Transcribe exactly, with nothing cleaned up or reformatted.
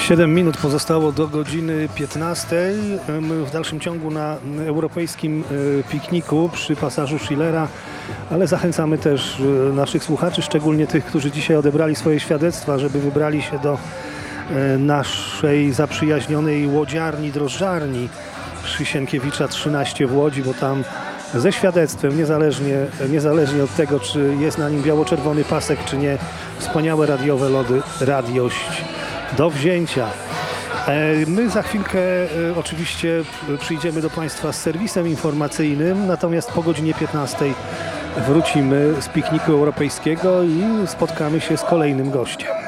siedem minut pozostało do godziny piętnastej. My w dalszym ciągu na europejskim pikniku przy pasażu Schillera, ale zachęcamy też naszych słuchaczy, szczególnie tych, którzy dzisiaj odebrali swoje świadectwa, żeby wybrali się do naszej zaprzyjaźnionej łodziarni, drożdżarni przy Sienkiewicza trzynaście w Łodzi, bo tam ze świadectwem, niezależnie, niezależnie od tego, czy jest na nim biało-czerwony pasek, czy nie, wspaniałe radiowe lody, radiość do wzięcia. My za chwilkę oczywiście przyjdziemy do Państwa z serwisem informacyjnym, natomiast po godzinie piętnastej wrócimy z pikniku europejskiego i spotkamy się z kolejnym gościem.